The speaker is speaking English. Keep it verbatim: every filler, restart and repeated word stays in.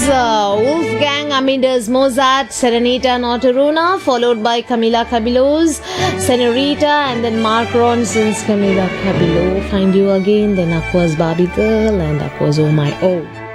uh, Wolfgang Amadeus Mozart, Serenita Notaruna, followed by Camila Cabello's Senorita, and then Mark Ronson's Camila Cabello, Find You Again, then Aqua's Barbie Girl, and Aqua's Oh My Oh.